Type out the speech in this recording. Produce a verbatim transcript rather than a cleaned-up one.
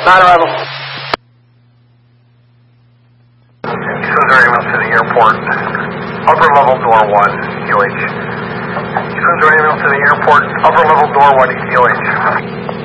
Nine arrival. Eastern ambulance to the airport. Upper level door one, Q H. Eastern ambulance to the airport. Upper level door one, E Q H.